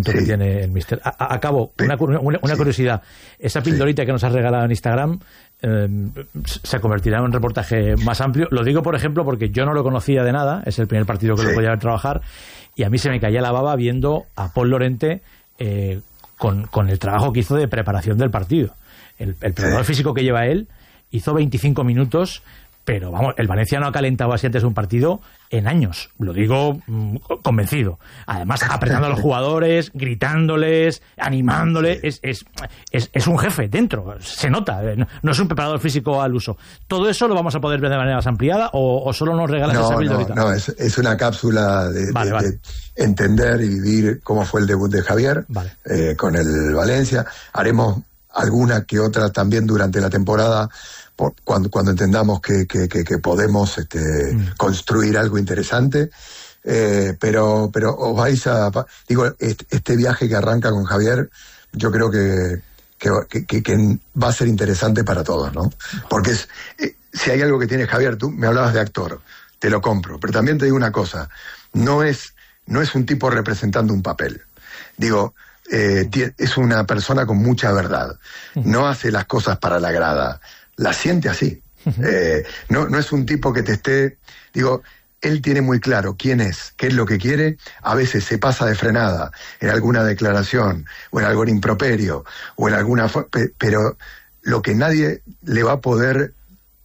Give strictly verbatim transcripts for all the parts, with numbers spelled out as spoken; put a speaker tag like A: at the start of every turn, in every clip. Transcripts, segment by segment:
A: talento sí. que tiene el míster. A, acabo, una, una, una curiosidad. Esa pildorita sí. que nos has regalado en Instagram eh, se convertirá en un reportaje más amplio. Lo digo, por ejemplo, porque yo no lo conocía de nada. Es el primer partido que sí. lo podía trabajar. Y a mí se me caía la baba viendo a Pol Lorente eh, con, con el trabajo que hizo de preparación del partido. El, el preparador sí. físico que lleva él hizo veinticinco minutos, pero vamos, el Valencia no ha calentado así antes de un partido en años, lo digo mmm, convencido. Además, apretando a los jugadores, gritándoles, animándoles, es, es, es, es un jefe dentro, se nota, no, no es un preparador físico al uso. ¿Todo eso lo vamos a poder ver de manera más ampliada o, o solo nos regalas
B: no,
A: esa pildorita?
B: No, no, es, es una cápsula de, vale, de, vale. de entender y vivir cómo fue el debut de Javier vale. eh, con el Valencia. Haremos alguna que otra también durante la temporada, por, cuando, cuando entendamos que, que, que, que podemos este, mm. construir algo interesante, eh, pero, pero os vais a... Digo, este, este viaje que arranca con Javier, yo creo que, que, que, que va a ser interesante para todos, ¿no? Porque es, eh, si hay algo que tiene Javier, tú me hablabas de actor, te lo compro, pero también te digo una cosa, no es, no es un tipo representando un papel. Digo... Eh, es una persona con mucha verdad, no hace las cosas para la grada, las siente así. eh, no, no es un tipo que te esté, digo, él tiene muy claro quién es, qué es lo que quiere. A veces se pasa de frenada en alguna declaración o en algún improperio o en alguna, pero lo que nadie le va a poder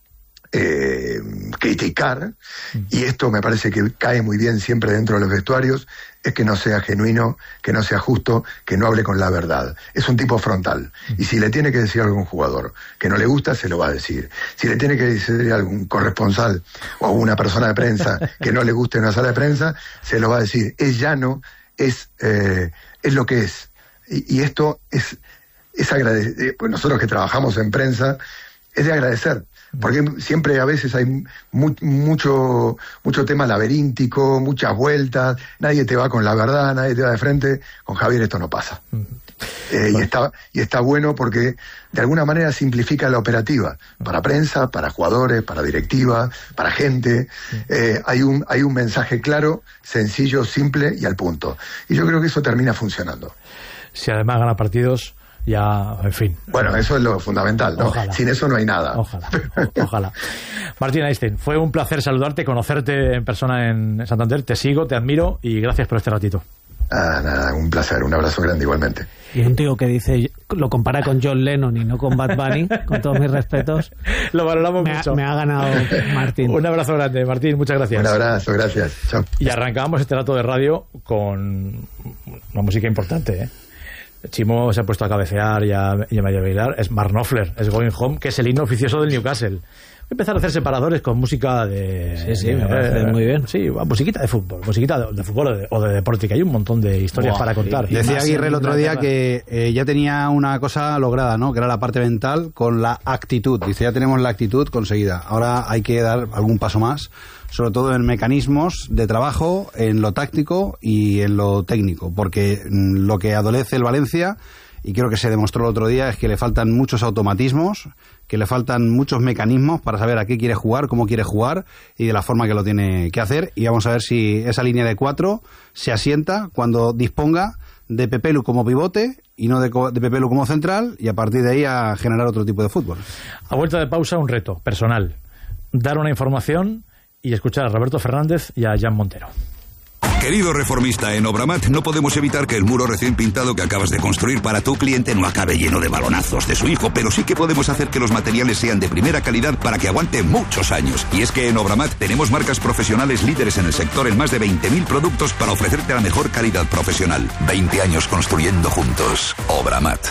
B: eh, criticar, y esto me parece que cae muy bien siempre dentro de los vestuarios, es que no sea genuino, que no sea justo, que no hable con la verdad. Es un tipo frontal. Y si le tiene que decir a algún jugador que no le gusta, se lo va a decir. Si le tiene que decir a algún corresponsal o a una persona de prensa que no le guste en una sala de prensa, se lo va a decir. Es llano, es, eh, es lo que es. Y, y esto es, es agradecer. Pues nosotros que trabajamos en prensa, es de agradecer. Porque siempre a veces hay mu mucho mucho tema laberíntico, muchas vueltas, nadie te va con la verdad, nadie te va de frente. Con Javier esto no pasa. Uh-huh. eh, y, está, y está bueno porque de alguna manera simplifica la operativa, para prensa, para jugadores, para directiva, para gente. Uh-huh. eh, hay, un, hay un mensaje claro, sencillo, simple y al punto. Y yo creo que eso termina funcionando.
A: Si además gana partidos... Ya, en fin.
B: Bueno, eso es lo fundamental, ¿no?
A: Ojalá.
B: Sin eso no hay nada.
A: Ojalá, ojalá. Martín Einstein, fue un placer saludarte, conocerte en persona en Santander. Te sigo, te admiro y gracias por este ratito.
B: Ah, nada, un placer, un abrazo grande igualmente.
C: Y un tío que dice, lo compara con John Lennon y no con Bad Bunny, con todos mis respetos.
A: Lo valoramos
C: me
A: mucho.
C: Ha, me ha ganado Martín.
A: Un abrazo grande, Martín, muchas gracias.
B: Un abrazo, gracias. Chao.
A: Y arrancábamos este rato de radio con una música importante, ¿eh? Chimo se ha puesto a cabecear y a, y a medio bailar. Es Mark Knopfler, es Going Home, que es el himno oficioso del Newcastle. Voy a empezar a hacer separadores con música de...
C: Sí, sí, me parece eh, muy bien.
A: Sí, musiquita de fútbol, musiquita de, de fútbol o de, o de deporte, que hay un montón de historias wow, para contar.
D: Sí. Decía Aguirre el otro día que eh, ya tenía una cosa lograda, ¿no? Que era la parte mental con la actitud. Dice, ya tenemos la actitud conseguida. Ahora hay que dar algún paso más, sobre todo en mecanismos de trabajo, en lo táctico y en lo técnico, porque mm, lo que adolece el Valencia, y creo que se demostró el otro día, es que le faltan muchos automatismos, que le faltan muchos mecanismos para saber a qué quiere jugar, cómo quiere jugar y de la forma que lo tiene que hacer. Y vamos a ver si esa línea de cuatro se asienta cuando disponga de Pepelu como pivote y no de, de Pepelu como central, y a partir de ahí a generar otro tipo de fútbol.
A: A vuelta de pausa, un reto personal: dar una información y escuchar a Roberto Fernández y a Jan Montero.
E: Querido reformista, en Obramat no podemos evitar que el muro recién pintado que acabas de construir para tu cliente no acabe lleno de balonazos de su hijo, pero sí que podemos hacer que los materiales sean de primera calidad para que aguante muchos años. Y es que en Obramat tenemos marcas profesionales líderes en el sector en más de veinte mil productos para ofrecerte la mejor calidad profesional. veinte años construyendo juntos. Obramat.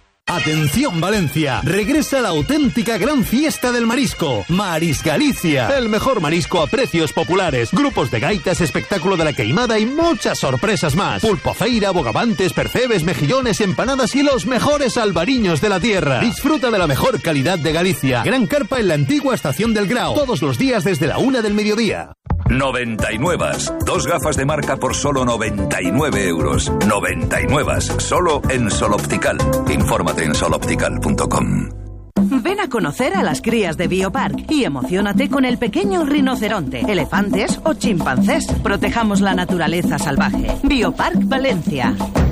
F: Atención Valencia, regresa la auténtica gran fiesta del marisco, Maris Galicia, el mejor marisco a precios populares, grupos de gaitas, espectáculo de la queimada y muchas sorpresas más. Pulpo feira, bogavantes, percebes, mejillones, empanadas y los mejores albariños de la tierra. Disfruta de la mejor calidad de Galicia. Gran carpa en la antigua estación del Grao, todos los días desde la una del mediodía.
E: noventa y nueve. Dos gafas de marca por solo noventa y nueve euros. noventa y nueve. Solo en Sol Optical. Infórmate en sol optical punto com.
G: Ven a conocer a las crías de Biopark y emociónate con el pequeño rinoceronte, elefantes o chimpancés. Protejamos la naturaleza salvaje. Biopark Valencia.